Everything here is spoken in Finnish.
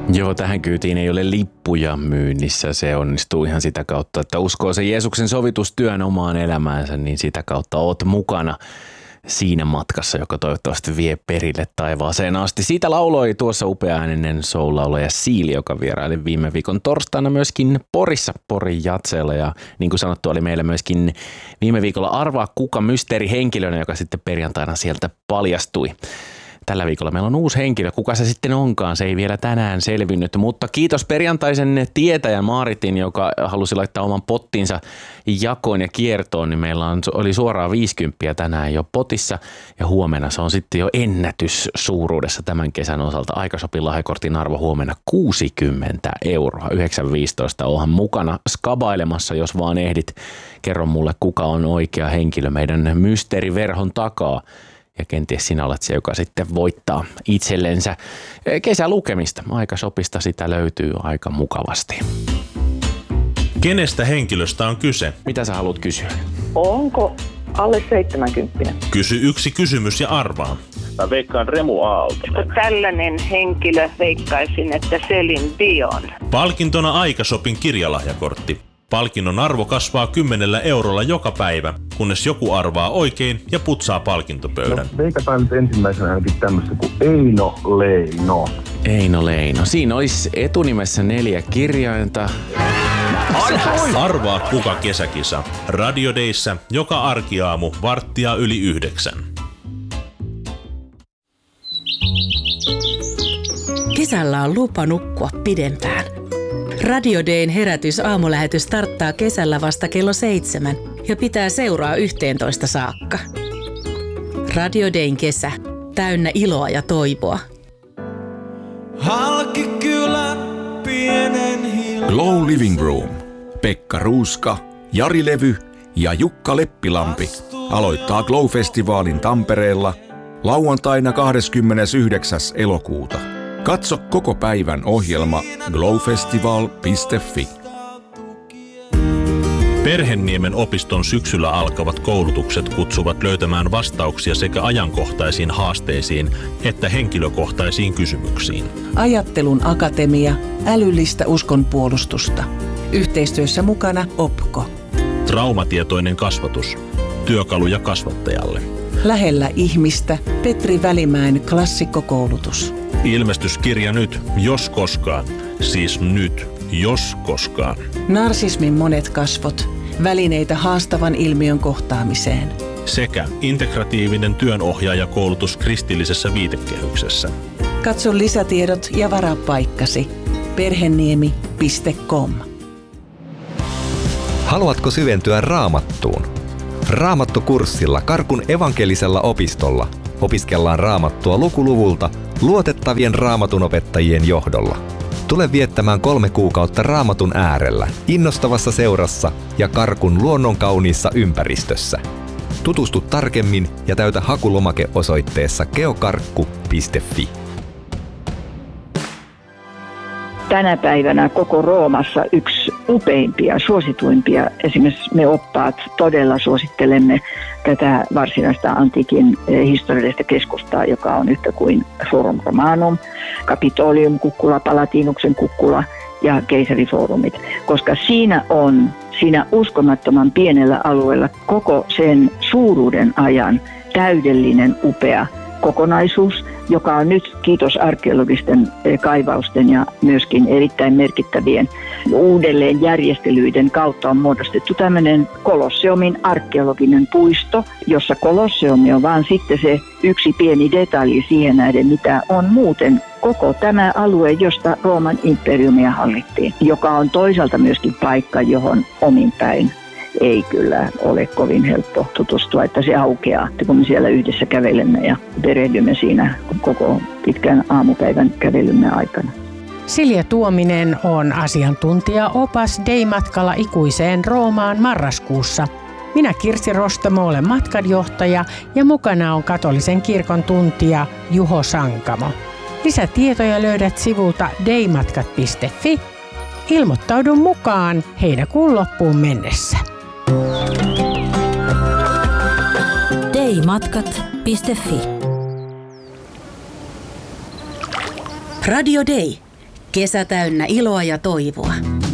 Joo, tähän kyytiin ei ole lippuja myynnissä. Se onnistuu ihan sitä kautta, että uskoo se Jeesuksen sovitustyön omaan elämäänsä, niin sitä kautta oot mukana siinä matkassa, joka toivottavasti vie perille taivaaseen asti. Siitä lauloi tuossa upea-ääninen soul-laulaja Siili, joka vieraili viime viikon torstaina myöskin Porissa, Porin jatseella. Ja niin kuin sanottu, oli meillä myöskin viime viikolla Arvaa kuka mysteerihenkilönä, joka sitten perjantaina sieltä paljastui. Tällä viikolla meillä on uusi henkilö. Kuka se sitten onkaan? Se ei vielä tänään selvinnyt, mutta kiitos perjantaisen tietäjän Maaritin, joka halusi laittaa oman pottinsa jakoon ja kiertoon, niin meillä oli suoraan 50 tänään jo potissa ja huomenna se on sitten jo ennätys suuruudessa tämän kesän osalta. Aikasopi lahjakortin arvo huomenna 60 €. 9.15 onhan mukana skabailemassa, jos vaan ehdit. Kerro mulle, kuka on oikea henkilö meidän mysteeriverhon takaa. Ja kenties sinä olet se, joka sitten voittaa itsellensä kesälukemista. Aikasopista sitä löytyy aika mukavasti. Kenestä henkilöstä on kyse? Mitä sä haluat kysyä? Onko alle 70? Kysy yksi kysymys ja arvaa. Mä veikkaan Remu Aaltonen. Tällainen henkilö veikkaisin, että Celine Dion. Palkintona Aikasopin kirjalahjakortti. Palkinnon arvo kasvaa 10 € joka päivä, kunnes joku arvaa oikein ja putsaa palkintopöydän. No, veikataan nyt ensimmäisenä ainakin tämmöistä kuin Eino Leino. Eino Leino. Siinä olisi etunimessä 4 kirjainta. Arvaa kuka kesäkisa. Radio Dayssä joka arkiaamu 8:45. Kesällä on lupa nukkua pidempään. Radio Dayn herätys-aamulähetys starttaa kesällä vasta kello 7 ja pitää seuraa 11 saakka. Radio Dayn kesä, täynnä iloa ja toivoa. Glow Living Room. Pekka Ruuska, Jari Levy ja Jukka Leppilampi aloittaa Glow-festivaalin Tampereella lauantaina 29. elokuuta. Katso koko päivän ohjelma glowfestival.fi. Perhenniemen opiston syksyllä alkavat koulutukset kutsuvat löytämään vastauksia sekä ajankohtaisiin haasteisiin että henkilökohtaisiin kysymyksiin. Ajattelun akatemia, älyllistä uskonpuolustusta. Yhteistyössä mukana OPKO. Traumatietoinen kasvatus. Työkaluja kasvattajalle. Lähellä ihmistä Petri Välimäen klassikkokoulutus. Ilmestyskirja nyt, jos koskaan. Siis nyt, jos koskaan. Narsismin monet kasvot. Välineitä haastavan ilmiön kohtaamiseen. Sekä integratiivinen työnohjaajakoulutus kristillisessä viitekehyksessä. Katso lisätiedot ja varaa paikkasi. perheniemi.com. Haluatko syventyä Raamattuun? Raamattukurssilla Karkun evankelisella opistolla opiskellaan Raamattua lukuluvulta luotettavien raamatunopettajien johdolla. Tule viettämään 3 kuukautta Raamatun äärellä, innostavassa seurassa ja Karkun luonnonkauniissa ympäristössä. Tutustu tarkemmin ja täytä hakulomake osoitteessa geokarkku.fi. Tänä päivänä koko Roomassa yksi upeimpia, suosituimpia. Esimerkiksi me oppaat todella suosittelemme tätä varsinaista antiikin historiallista keskustaa, joka on yhtä kuin Forum Romanum, Capitolium kukkula, Palatinuksen kukkula ja keisarifoorumit. Koska siinä uskomattoman pienellä alueella koko sen suuruuden ajan täydellinen upea kokonaisuus, joka on nyt, kiitos arkeologisten kaivausten ja myöskin erittäin merkittävien uudelleenjärjestelyiden kautta on muodostettu tämmöinen Kolosseumin arkeologinen puisto, jossa Kolosseumi on vaan sitten se yksi pieni detalji siihen nähden, mitä on muuten koko tämä alue, josta Rooman imperiumia hallittiin, joka on toisaalta myöskin paikka, johon omin päin ei kyllä ole kovin helppo tutustua, että se aukeaa, kun me siellä yhdessä kävelemme ja perehdymme siinä koko pitkän aamupäivän kävelymme aikana. Silja Tuominen on asiantuntija-opas Day-matkalla ikuiseen Roomaan marraskuussa. Minä Kirsi Rostamo olen matkanjohtaja ja mukana on katolisen kirkon tuntija Juho Sankamo. Lisätietoja löydät sivulta daymatkat.fi. Ilmoittaudu mukaan heinäkuun loppuun mennessä. daymatkat.fi. Radio Day. Kesä täynnä iloa ja toivoa.